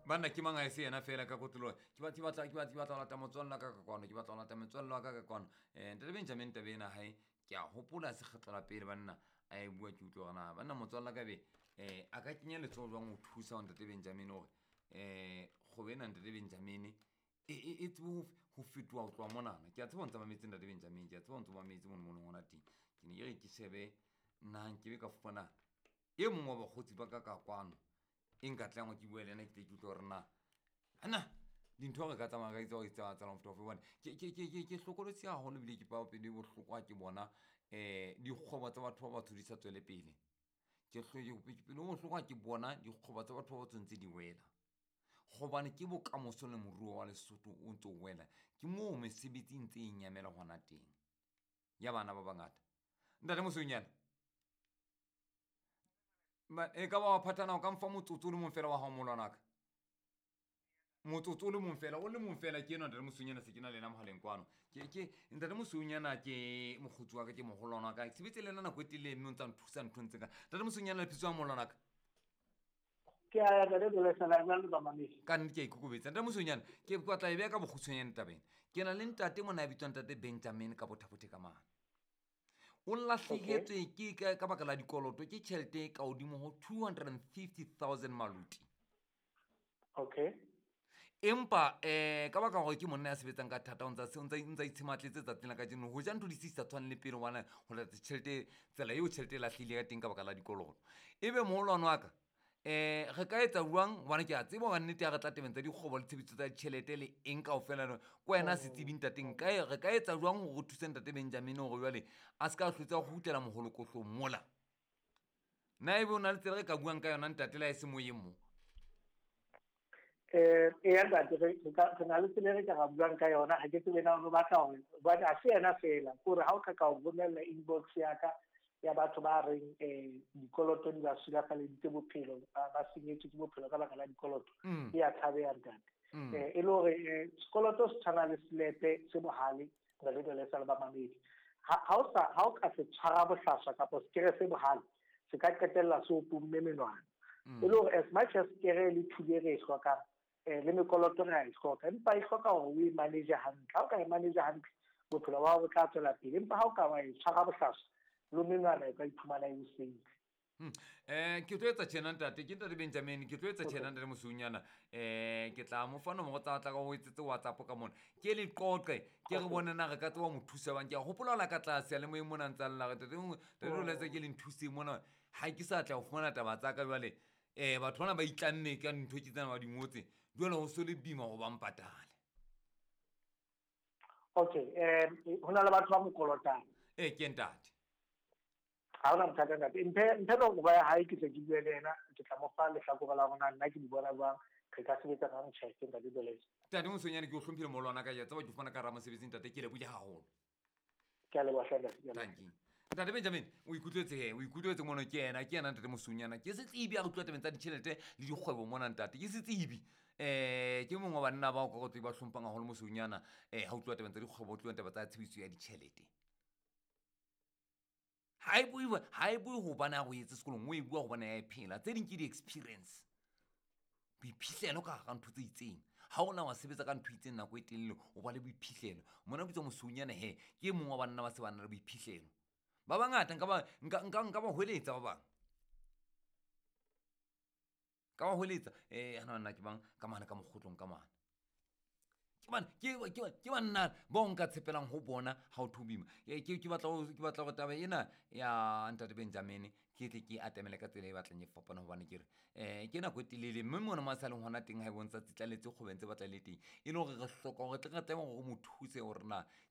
banna ke manga se yena fela ka kotlo ke batla lata motswalla ka kwano ke batla lata motswalla ka kwano ntate Benjamin tabena hae ke a hopola se kgetla pele banna a e bua ke utlwa gana banna motswalla ka be a ka kenya letso jwang o thusa ntate Benjamin hore go bena ntate Benjamin e tsebo ho fitwa o tloa monana ke a tsebo ntse ba metse ntate Benjamin ke a tsebo ntse ba metse mono mona ting ke ne ke sebe nna ke be ka fona e mongwe ba gotsi ba ka kwano inga tlang ke bua le ena ke tle ke utlwa rena ana dintho re ka tsamaya ka itse go itsa tsa mofto of one ke hlokolotsi a holo bile ke pa pele bohlokwa ke bona dikgoba tsa batho ba batho di sa tswele pele ke hloke pele mo hloka ke bona dikgoba tsa batho ba tsontse di wela gobane ke bokamoso le moruo wa Lesotho o ntse o wela ke mo mesebetsi ntse e nyamela gona teng ya bana ba bangata ntate Mosonyana e ka ba phathana o ka mfa motsotso le mong fela wa ha molwanaka motsotso le mong fela o le mong fela ke ena ntate Mosonyana se ke na lena mohaleng kwano ke ntate Mosonyana ke mogotsi wa ka ke mogolwana ka sebetse lena nako e tile mme o ntsa nthusa nthontse ka ntate Mosonyana le phitso wa molwanaka ke a ga le sala ba le ba mamisi ka nne ke ikokobetsa ntate Mosonyana ke kwatla e be ka bogutshwanyane tabeng ke na le ntate mona a bitswang ntate Benjamin ka bothapothe ka mana o lahlehetswe ke ka baka la dikoloto ke tšhelete ka godimo ho 250,000 maluti okay empa ka baka gore ke monna ya sebetsang ka thata o ntsa itshimatletse tsatsing la ka jeno go ja ntho di se sa tshwane le pele wana go latsa tšhelete tsela eo tšhelete e lahlile ka teng ka baka la dikoloto ebe moholwane wa ka re ka etsa jwang gobane ke a tseba ga nnete ya re tla tebentsa dikgobo le tshebetso tsa ditšhelete le eng kao fela ko wena se tsebing tateng re ka etsa jwang gore re thuseng tate Benjamin gore jale a se ka hlotsa go hutela mogolokotlong mola nna ebe o na le tsela re ka buang ka yona ntatela e se moyeng mo ya ntate re na le tsela re ka ga buang ka yona ga ke tsebe na go batla gore ba a se ena fela gore ha o ka ka o romella inbox ya ka ya batho ba reng dikoloto di ba sulafalleditse bophelo ba senyetswe ke bophelo ka baka la dikoloto e a thabeya ntate e le gore sekoloto se tshwana le selete se bohale re le sa le ba mamedi ha o ka se tshwara bohlaswa kapa sekere se bohale se ka qetella se o tumme menwana e le gore as much as kere le thule re e hlokang le mekoloto re a e hloka empa e hloka gore o e manage hantle ha o ka e manage hantle bophelo ba bo tla tswela pele empa ha o ka wa e tshwara bohlaswa lo menwana e ka iphumana e o seile ke tlo etsa tjena ntate ke ntate Benjamin ke tlo etsa tjena ntate Mosonyana ke tla mo fana mo tla ka go etsetse WhatsApp ka mona ke le qoqe ke re bona na re ka twa mo thusa bang ke a gopola la ka tlase le mo mona ntsa lla ga tate o letse ke le nthuse mona ha ke sa tla go fumana taba tsa ka jwale batho bana ba itlanne ka ntho ke tsena ba di ngotse jwale go so le bima go ba mpatale okay hona le batho ba mokolotang ke ntate ha ona mthata ntate nthe lo go ba ha ke tle ke bue le ena ke tla mo fa le hlakore la bona nna ke di bona jwang re ka sebetsa ka ntšhete ntate Doletse tate Mosonyane ke o hlomphile molwana ka ya tsaba ke fana ka rama sebetsing tate ke le bule haholo ke a le bohlala thank you ntate Benjamin o ikutlwetse mona ke ena ntate Mosonyana ke se tsibi a go tlwa tabeng tsa ditšhelete le dikgwebo mona ntate ke se tsibi ke mongwe wa banna ba o ka go ba hlomphang haholo Mosonyana ha o tlwa tabeng tsa dikgwebo o tlwa taba tsa tshebetso ya ditšhelete ha e bue go bana go etse sekolong o e bua go bana ya phela tse ding ke di-experience boiphihlelo ka ga ntho tse itseng ha ona wa sebetsa ka ntho itseng nako e telele o ba le boiphihlelo mona o bitsa Mosonyana he ke mongwe wa banna ba se bana le boiphihlelo ba bangata nka ba hweletsa ba bang ka ba hweletsa ana nna ke bang ka mana ka mogotong ka mana ke banna ba o nka tshepelang ho bona ha o thubima ke batla go taba ena ya ntate Benjamin ke tle ke atemele ka tsela e batlang e fapana hobane ke re ke nako e telele mme mona mo sa leng hona teng ha e bontsha tsitlaletse kgobentse batla le teng e le gore re hloka gore tle re temo go mo thuse gore na